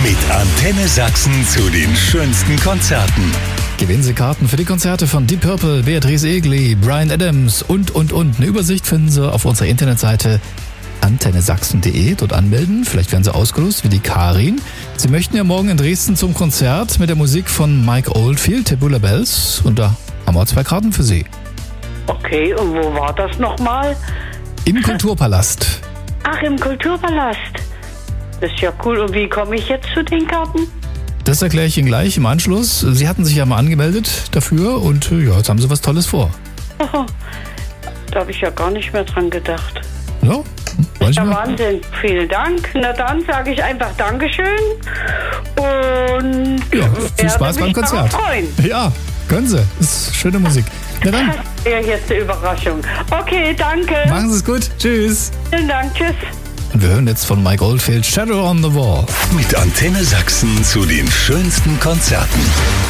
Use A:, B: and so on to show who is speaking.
A: Mit Antenne Sachsen zu den schönsten Konzerten.
B: Gewinnen Sie Karten für die Konzerte von Deep Purple, Beatrice Egli, Bryan Adams und. Eine Übersicht finden Sie auf unserer Internetseite antennesachsen.de. Dort anmelden. Vielleicht werden Sie ausgelost wie die Karin. Sie möchten ja morgen in Dresden zum Konzert mit der Musik von Mike Oldfield, Tabula Bells. Und da haben wir 2 Karten für Sie.
C: Okay, und wo war das nochmal?
B: Im Kulturpalast.
C: Ach, im Kulturpalast. Das ist ja cool. Und wie komme ich jetzt zu den Karten?
B: Das erkläre ich Ihnen gleich im Anschluss. Sie hatten sich ja mal angemeldet dafür und ja, jetzt haben Sie was Tolles vor.
C: Oh, da habe ich ja gar nicht mehr dran gedacht.
B: Ja,
C: Ja, Wahnsinn. Vielen Dank. Na dann sage ich einfach Dankeschön und
B: ja, viel Spaß beim Konzert.
C: Freuen.
B: Ja, können Sie. Ist schöne Musik. Na dann.
C: Ja, jetzt eine Überraschung. Okay, danke.
B: Machen Sie es gut. Tschüss.
C: Vielen Dank. Tschüss.
B: Und wir hören jetzt von Mike Oldfield Shadow on the Wall.
A: Mit Antenne Sachsen zu den schönsten Konzerten.